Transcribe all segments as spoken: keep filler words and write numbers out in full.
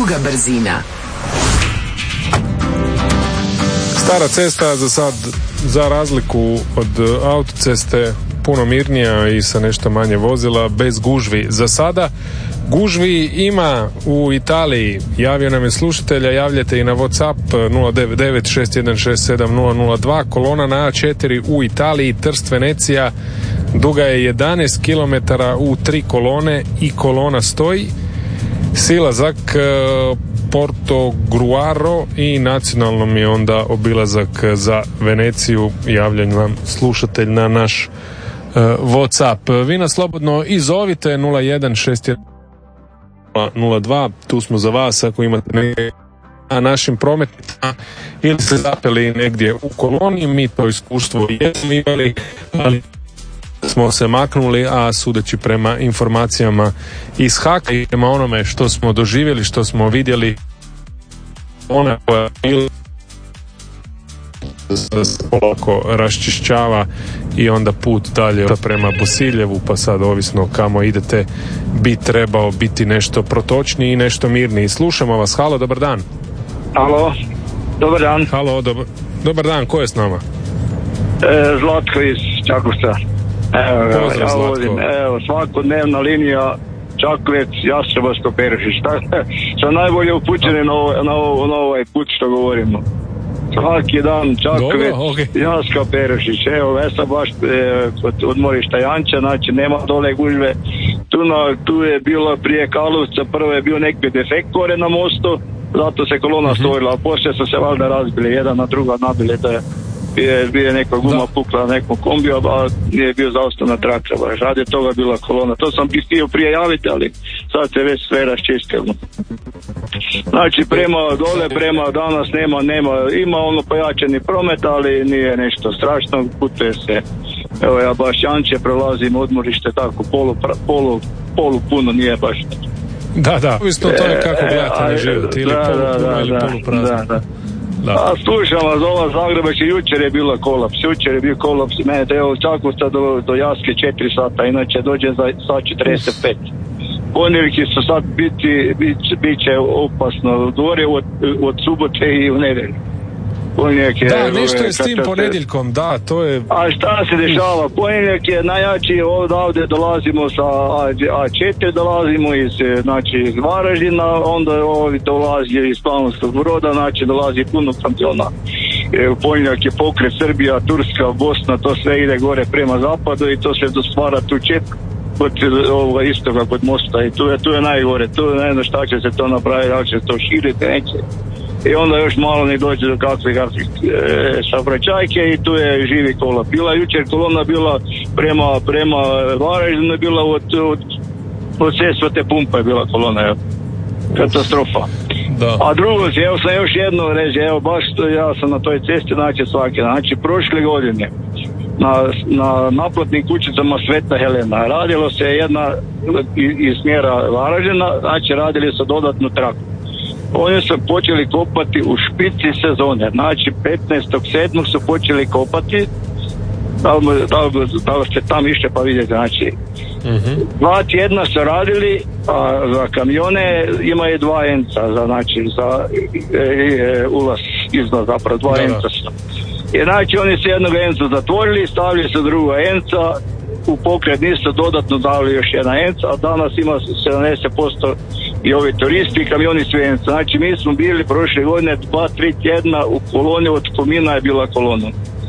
druga brzina. Stara cesta za sad, za razliku od autoceste, puno mirnija i sa nešto manje vozila, bez gužvi. Za sada gužvi ima u Italiji. Javio nam je slušatelja, javljate i na WhatsApp nula devet devet šest jedan šest sedam nula nula dva. Kolona na A četiri u Italiji, Trst Venecija, duga je jedanaest kilometara u tri kolone i kolona stoji. Silazak Porto Gruaro i nacionalno mi je onda obilazak za Veneciju. Javljen vam slušatelj na naš uh, WhatsApp. Vi nas slobodno izovite nula jedan šest jedan nula dva. Tu smo za vas ako imate neke na našim prometnicama ili se zapeli negdje u koloni. Mi to iskustvo jesmo imali, ali smo se maknuli, a sudeći prema informacijama iz Haka i prema onome što smo doživjeli, što smo vidjeli, ona koja se polako raščišćava i onda put dalje prema Bosiljevu, pa sad ovisno kamo idete bi trebao biti nešto protočniji i nešto mirniji. Slušamo vas. Halo, dobar dan. Halo, dobar dan. Halo, dobar, dobar dan, ko je s nama? E, Zlatko iz Čakovca. Evo ga, Pozdrav, ja Zlatko. vodim, evo, svakodnevna linija Čakovec, Jastrebarsko, Perušić. Sam najbolje upućeni na, ovo, na, ovo, na ovaj put što govorimo. Svaki dan Čakovec, okay. Jaska, Perušić. Evo, ja sam baš e, kod odmorišta Janča, znači nema dole gužve. Tu, na, tu je bilo prije Karlovca, prvo je bio neki defekt gore na mostu, zato se kolona uh-huh. stojila, a poslije su se valjda razbili, jedan na druga nabili, da je je bio neka guma da. pukla na nekom kombiju, a nije bio zaustavna traktora, baš radi toga bila kolona. To sam bi htio prije javiti, ali sad se već sve raščistilo. Znači prema dole, prema danas nema, nema, ima ono pojačani promet, ali nije nešto strašno, putuje se. Evo ja baš Janče prolazim odmorište tako, polu, polu, polu puno, nije baš. Da, da, ovisno to je kako gledate na život, ili da, polu puno da, ili da, polu prazno. Da, da. Da. A slušam vas, ova Zagreba će jučer je bila kolaps, jučer je bio kolaps, mene treba od Čakovca do, do Jaske četiri sata, inače dođe za sat četrdeset pet. Ponedjeljki su sad biti, bit, bit će opasno, gore od, od subote i u nedjelju. Ponedjeljak je, Da, nešto je s tim se... ponedjeljkom, da, to je... A šta se dešava? Ponedjeljak je najjači, ovdje dolazimo sa A četiri, dolazimo iz, znači, iz Varaždina, onda ovdje dolazi iz Slavonskog Broda, znači dolazi puno kamiona. U ponedjeljak je pokret Srbija, Turska, Bosna, to sve ide gore prema zapadu i to se stvara tu čep kod ovoga istoga, kod mosta i tu je, tu je najgore, tu ne znam šta će se to napraviti, da će se to širiti, neće. I onda još malo ne dođe do kakvih kakvih e, saobraćajke i tu je živi kola. Bila jučer kolona bila prema, prema Varaždinu, bila od, od, od Sesvete Pumpa je bila kolona, evo. Katastrofa. Da. A drugo, evo sam još jedno reći, evo baš to, ja sam na toj cesti, znači svaki dan, znači prošle godine na, na naplatnim kućicama Sveta Helena radilo se jedna iz, iz smjera Varaždina, znači radili su dodatnu traku. Oni su počeli kopati u špici sezone, znači petnaestog sedmog su počeli kopati, da li, da li, da li ste tam išli pa vidjeti, znači uh-huh. dva tjedna su radili, a za kamione imaju dva enca, za, znači za e, e, ulaz, izlaz, zapravo dva da, enca su. I znači oni su jednog enca zatvorili, stavili su druga enca, u pokret nisu dodatno dali još jedna enca, a danas ima sedamdeset posto i ovi turisti i kamioni su enca. Znači mi smo bili prošle godine dva, tri tjedna u koloni, od Komina je bila kolona.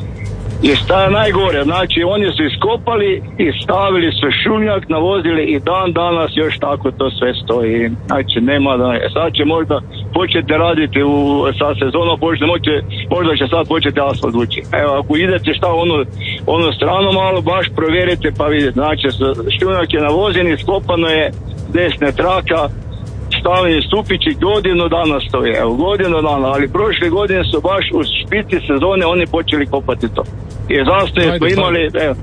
I šta je najgore, znači oni su iskopali i stavili su šunjak, navozili i dan danas još tako to sve stoji. Znači nema da, sad će možda početi raditi u, sa sezonom, počne, možda, možda će sad početi asfalt vući. Evo ako idete šta ono, ono strano malo baš provjerite pa vidite, znači šunjak je navozen, iskopano je desne traka, stavljeni stupići, godinu dana stoje, evo godinu dana, ali prošle godine su baš u špici sezone oni počeli kopati to. I zastoje smo imali, evo,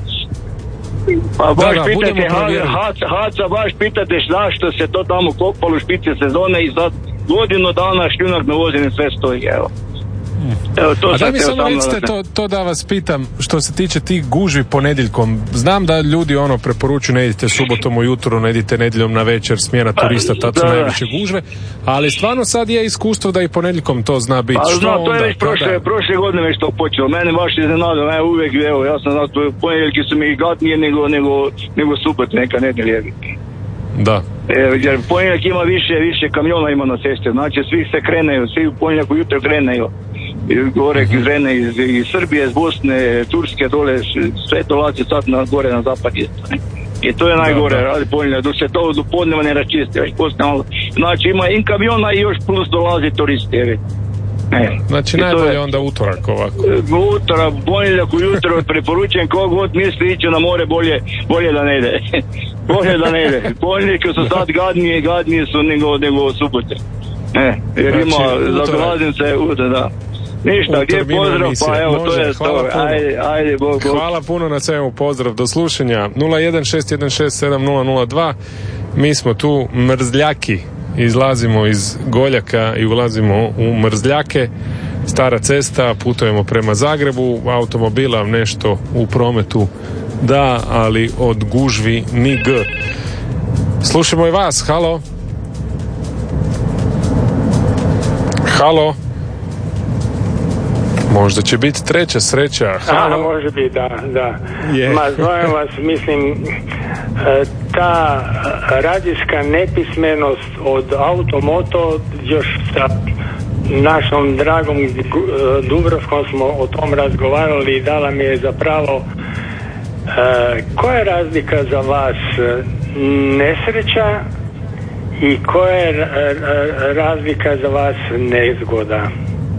pa baš da, da, pitate Haca, Haca, baš pitate zašto se to tamo kopalo u špici sezone i za godinu dana šljunak navozen sve stoji, evo. Evo, to A da mi sam samo recite to, to da vas pitam, što se tiče tih gužvi ponedjeljkom. Znam da ljudi ono preporučuju ne idite subotom ujutro, ne idite nedjeljom na večer, smjena turista, tad su da, da. najveće gužve, ali stvarno sad je iskustvo da i ponedjeljkom to zna biti. Pa Što zna, to onda? je već prošle, Kada? prošle godine već to počelo. Mene baš iznenadilo, ja uvijek, evo, ja sam znao, ponedjeljki su mi gadnije nego, nego, nego subot, neka nedjelje. Da. E, jer ponedjeljak ima više, više kamiona ima na cesti, znači svi se kreneju, svi u ponedjeljak ujutro kreneju. Gore mm-hmm. krene iz, iz Srbije, iz Bosne, Turske, dole, sve dolazi sad na, gore na zapad. I to je najgore, da, da. Radi ponedjeljak, dok se to do podneva ne račisti, već poslije malo. Znači ima i kamiona i još plus dolazi turisti, evi. E. Znači I najbolje je, onda utorak ovako. Utorak, ponedjeljak ujutro preporučujem kog god misli ići na more, bolje, bolje da ne ide. Bolje da ne ide. Ponedjeljke su sad gadnije, gadnije su nego, nego subote. E, jer znači, ima, zaglazim se, utorak, da. Ništa, gdje pozdrav, emisije. Pa evo, može, to je to. Ajde, ajde, Bog, Bog. Hvala puno na svemu, pozdrav, do slušanja. nula jedan šest jedan šest sedam nula nula dva. Mi smo tu mrzljaki. Izlazimo iz Goljaka i ulazimo u Mrzljake. Stara cesta, putujemo prema Zagrebu, automobila nešto u prometu da, ali od gužvi ni g. Slušamo i vas, halo. Halo. Možda će biti treća sreća. Halo. A, može biti, da, da. Yeah. Ma, zovem vas, mislim, ta radijska nepismenost od automoto, još sa našom dragom Dubravkom smo o tom razgovarali i dala mi je zapravo e, koja je razlika za vas nesreća i koja je razlika za vas nezgoda?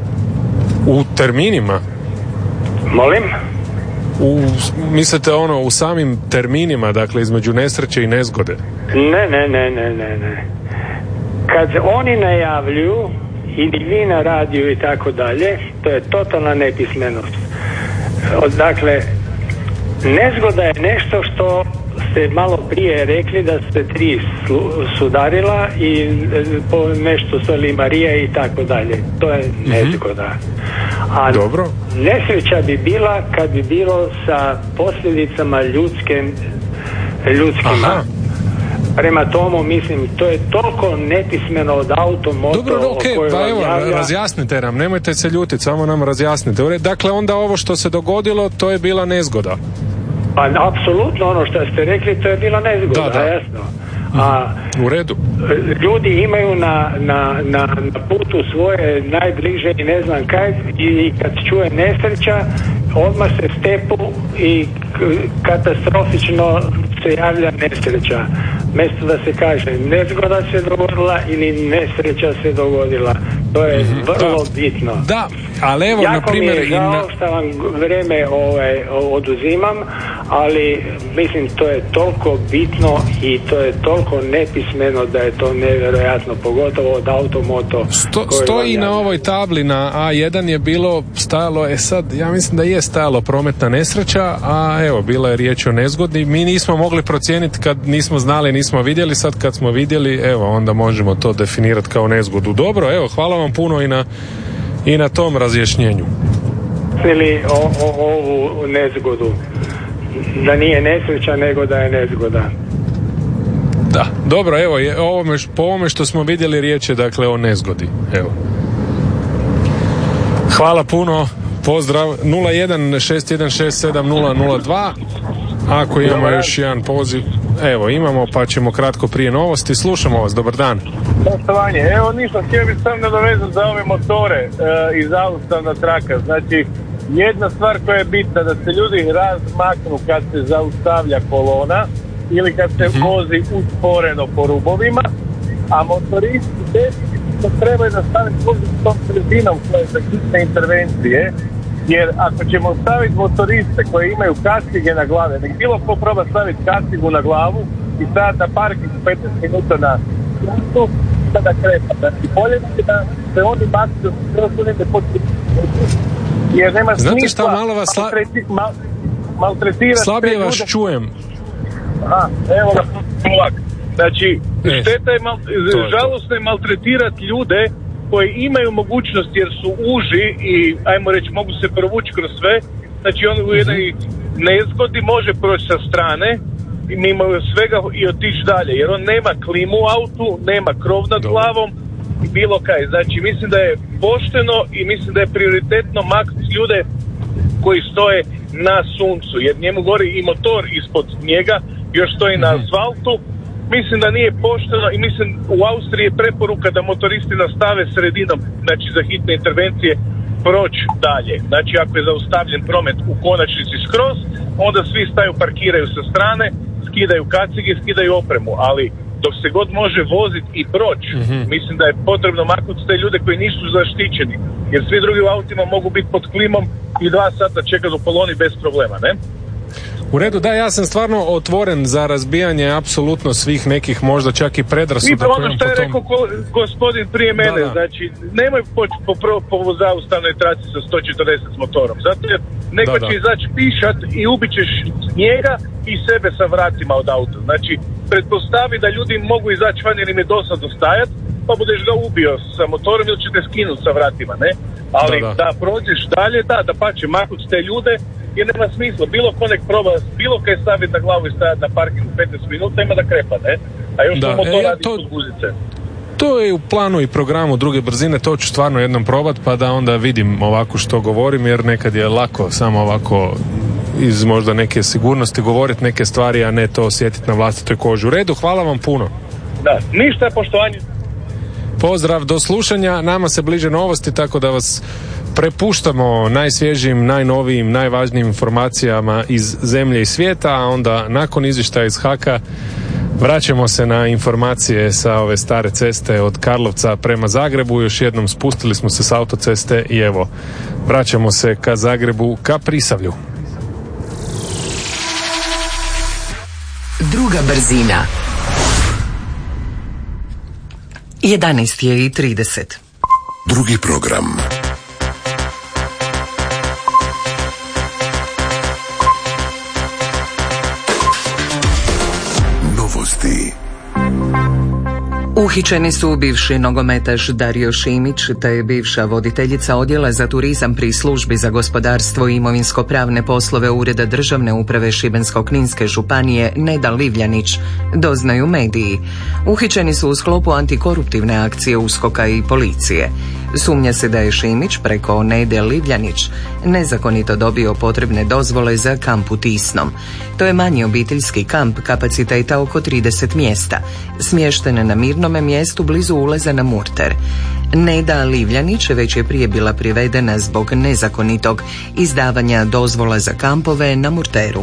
U terminima? Molim? U, mislite ono u samim terminima, dakle između nesreće i nezgode? Ne, ne, ne, ne, ne, ne. Kad oni najavljuju ili vi na radiju i tako dalje, to je totalna nepismenost. Dakle, nezgoda je nešto što ste malo prije rekli da ste tri sudarila i po nešto soli Marija i tako dalje. To je nezgoda. A dobro. Nesreća bi bila kad bi bilo sa posljedicama ljudske, ljudskima. Aha. Prema tomu, mislim, to je toliko nepismeno od automoto. Dobro, ok, pa evo, javlja... razjasnite nam, nemojte se ljutiti, samo nam razjasnite. Dakle, onda ovo što se dogodilo, to je bila nezgoda. Pa, apsolutno, ono što ste rekli, to je bila nezgoda, da, da. Jasno. A u redu. Ljudi imaju na, na, na, na putu svoje najbliže i ne znam kaj, i kad čuje nesreća, odmah se stepu i katastrofično se javlja nesreća. Mjesto da se kaže nezgoda se dogodila ili nesreća se dogodila. To je mm-hmm. vrlo da. bitno. Da, ali evo jako na primjer mi je žao na... što vam vreme ovaj, oduzimam, ali mislim to je toliko bitno i to je toliko nepismeno da je to nevjerojatno, pogotovo od automoto. Sto, stoji na ovoj tabli na A jedan je bilo stajalo, e sad ja mislim da je stajalo prometna nesreća, a evo bila je riječ o nezgodi. Mi nismo mogli procijeniti kad nismo znali, nismo vidjeli, sad kad smo vidjeli, evo onda možemo to definirati kao nezgodu. Dobro, evo, hvala vam puno i na i na tom razjašnjenju. Ili o, o, ovu nezgodu, da nije nesreća nego da je nezgoda. Da, dobro, evo, je, ovome, po ovome što smo vidjeli riječ je dakle o nezgodi. Evo. Hvala puno, pozdrav. Nula jedan šest jedan šest sedam nula nula dva. Ako imamo još jedan poziv, evo imamo, pa ćemo kratko prije novosti. Slušamo vas, dobar dan. Poštovanje, evo ništa, htio bih sam nadovezati za ove motore e, i zaustavna traka. Znači, jedna stvar koja je bitna, da se ljudi razmaknu kad se zaustavlja kolona ili kad se mm-hmm. vozi usporeno po rubovima, a motoristi definitivno trebaju nastaviti voziti s tom sredinom koja je za hitne intervencije, jer ako ćemo staviti motoriste koji imaju kacige na glave, nek bilo ko proba staviti kacigu na glavu i sad na parking petnaest minuta na putu, sada krepa. Znači, bolje je da se oni maknu da ne potrebno, jer nema smisla. Znate šta, malo vas sla... mal, maltretirati. Slabije vas čujem. Aha, evo ga, ovak. Znači, e, šteta je, mal, žalostno je maltretirati ljude koji imaju mogućnost jer su uži i ajmo reći mogu se provući kroz sve, znači on u jednoj nezgodi može proći sa strane i mimo svega i otići dalje, jer on nema klimu u autu, nema krov nad glavom i bilo kaj. Znači mislim da je pošteno i mislim da je prioritetno maknuti ljude koji stoje na suncu, jer njemu gori i motor ispod njega, još stoji na asfaltu. Mislim da nije pošteno i mislim u Austriji je preporuka da motoristi nastave sredinom, znači za hitne intervencije, proći dalje. Znači ako je zaustavljen promet u konačnici skroz, onda svi staju, parkiraju sa strane, skidaju kacige, skidaju opremu, ali dok se god može voziti i proći, mm-hmm. mislim da je potrebno maknuti te ljude koji nisu zaštićeni, jer svi drugi u autima mogu biti pod klimom i dva sata čekati u koloni bez problema, ne? U redu, da, ja sam stvarno otvoren za razbijanje apsolutno svih nekih možda čak i predrasuda. I ono što je potom... rekao ko, gospodin prije mene, da, da. Znači nemoj poći po, po, po zaustavnoj traci sa sto četrdeset s motorom, zato jer neko da, će da. izaći pišat i ubićeš njega i sebe sa vratima od auta. Znači pretpostavi da ljudi mogu izaći van jer im je dosadno stajat, pa budeš ga ubio sa motorom ili će te skinuti sa vratima, ne? Ali da, da. da prođeš dalje, da, da pa će maknuti te ljude, jer nema smisla, bilo ko nek proba, bilo kaj staviti na glavu i stajati na parkingu petnaest minuta, ima da krepa, ne? A još samo to e, radi to, kod guzice. To je u planu i programu druge brzine, to ću stvarno jednom probat, pa da onda vidim ovako što govorim, jer nekad je lako samo ovako iz možda neke sigurnosti govoriti neke stvari, a ne to osjetiti na vlastitoj koži. U redu, hvala vam puno. Da, ništa, poštovanje. Pozdrav, do slušanja, nama se bliže novosti, tako da vas prepuštamo najsvježijim, najnovijim, najvažnijim informacijama iz zemlje i svijeta, a onda nakon izvještaja iz Haka vraćamo se na informacije sa ove stare ceste od Karlovca prema Zagrebu. Još jednom spustili smo se s autoceste i evo, vraćamo se ka Zagrebu, ka Prisavlju. Druga brzina. jedanaest je i trideset. Drugi program. Novosti. Uhićeni su bivši nogometaš Dario Šimić te bivša voditeljica odjela za turizam pri službi za gospodarstvo i imovinsko-pravne poslove Ureda državne uprave Šibensko-kninske županije Neda Livljanić, doznaju mediji. Uhićeni su u sklopu antikoruptivne akcije USKOK-a i policije. Sumnja se da je Šimić preko Nede Livljanić nezakonito dobio potrebne dozvole za kamp u Tisnom. To je manji obiteljski kamp kapaciteta oko trideset mjesta, smješten na mirnome mjestu blizu ulaza na Murter. Neda Livljanić već je prije bila privedena zbog nezakonitog izdavanja dozvola za kampove na Murteru.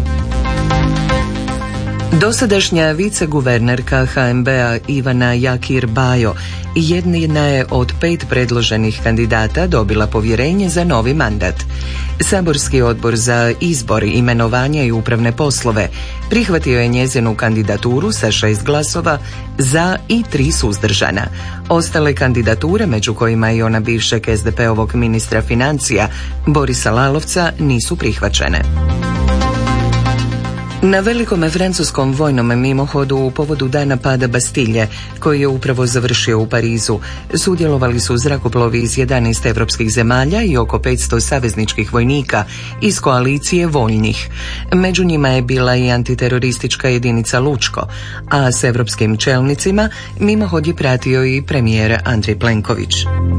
Dosadašnja viceguvernerka H N B-a Ivana Jakir Bajo jedna je od pet predloženih kandidata dobila povjerenje za novi mandat. Saborski odbor za izbor, imenovanja i upravne poslove prihvatio je njezinu kandidaturu sa šest glasova za i tri suzdržana. Ostale kandidature, među kojima i ona bivšeg S D P-ovog ministra financija Borisa Lalovca, nisu prihvaćene. Na velikome francuskom vojnom mimohodu u povodu dana pada Bastilje, koji je upravo završio u Parizu, sudjelovali su zrakoplovi iz jedanaest evropskih zemalja i oko petsto savezničkih vojnika iz koalicije voljnih. Među njima je bila i antiteroristička jedinica Lučko, a s evropskim čelnicima mimohod je pratio i premijer Andrej Plenković.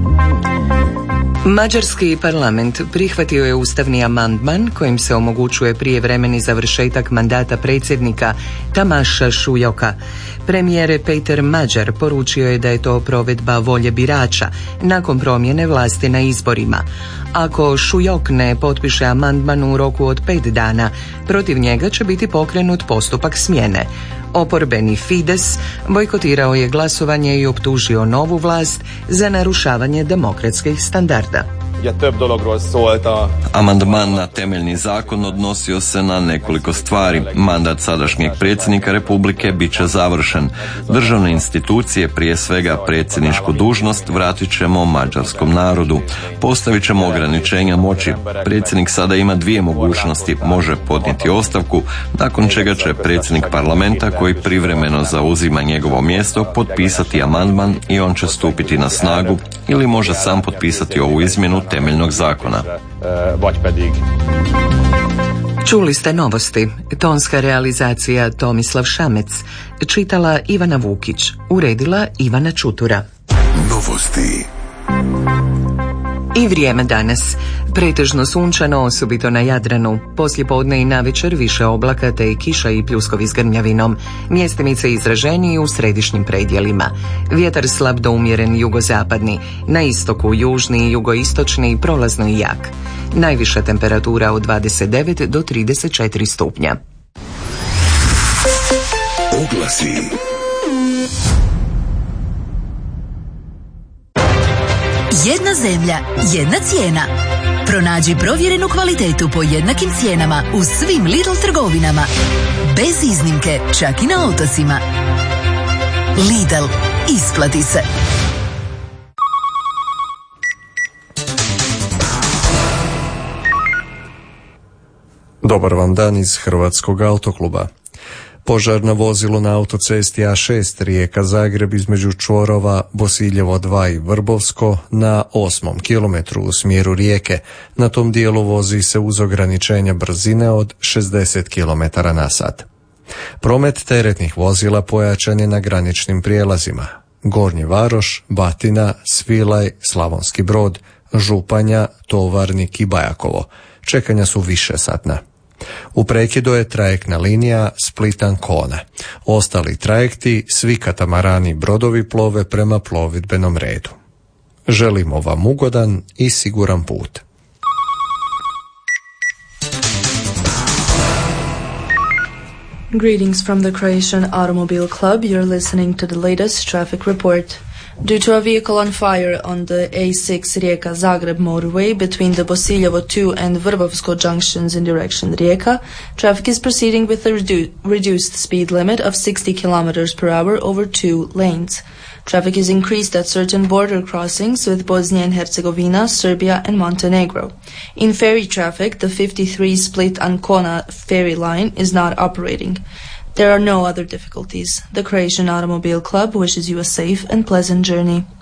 Mađarski parlament prihvatio je ustavni amandman kojim se omogućuje prijevremeni završetak mandata predsjednika Tamaša Šujoka. Premijer Peter Mađar poručio je da je to provedba volje birača nakon promjene vlasti na izborima. Ako Šujok ne potpiše amandman u roku od pet dana, protiv njega će biti pokrenut postupak smjene. Oporbeni Fides bojkotirao je glasovanje i optužio novu vlast za narušavanje demokratskih standarda. Amandman na temeljni zakon odnosio se na nekoliko stvari. Mandat sadašnjeg predsjednika Republike bit će završen. Državne institucije, prije svega predsjedničku dužnost, vratit ćemo mađarskom narodu. Postavit ćemo ograničenja moći. Predsjednik sada ima dvije mogućnosti. Može podnijeti ostavku, nakon čega će predsjednik parlamenta koji privremeno zauzima njegovo mjesto potpisati amandman i on će stupiti na snagu ili može sam potpisati ovu izmjenu temeljnog zakona. Čuli ste novosti. Tonska realizacija Tomislav Šamec. Čitala Ivana Vukić. Uredila Ivana Čutura. Novosti. I vrijeme danas. Pretežno sunčano, osobito na Jadranu. Poslijepodne i navečer više oblaka te kiša i pljuskovi s grmljavinom. Mjestimice izraženiji u središnjim predjelima. Vjetar slab do umjeren jugozapadni. Na istoku južni i jugoistočni prolazno i jak. Najviša temperatura od dvadeset devet do trideset četiri stupnja. Oglasi. Jedna zemlja, jedna cijena. Pronađi provjerenu kvalitetu po jednakim cijenama u svim Lidl trgovinama. Bez iznimke, čak i na otocima. Lidl, isplati se. Dobar vam dan iz Hrvatskog autokluba. Požar na vozilu na autocesti A šest Rijeka-Zagreb između čvorova Bosiljevo dva i Vrbovsko na osmom kilometru u smjeru Rijeke. Na tom dijelu vozi se uz ograničenja brzine od šezdeset kilometara na sat. Promet teretnih vozila pojačan je na graničnim prijelazima. Gornji Varoš, Batina, Svilaj, Slavonski Brod, Županja, Tovarnik i Bajakovo. Čekanja su višesatna. U prekidu je trajektna linija Split-Ancona. Ostali trajekti, svi katamarani i brodovi plove prema plovidbenom redu. Želimo vam ugodan i siguran put. Greetings from the Croatian Automobile Club. You're listening to the latest traffic report. Due to a vehicle on fire on the A six Rijeka-Zagreb motorway between the Bosiljevo two and Vrbovsko junctions in direction Rijeka, traffic is proceeding with a redu- reduced speed limit of sixty kilometers per hour over two lanes. Traffic is increased at certain border crossings with Bosnia and Herzegovina, Serbia and Montenegro. In ferry traffic, the fifty-three Split-Ancona ferry line is not operating. There are no other difficulties. The Croatian Automobile Club wishes you a safe and pleasant journey.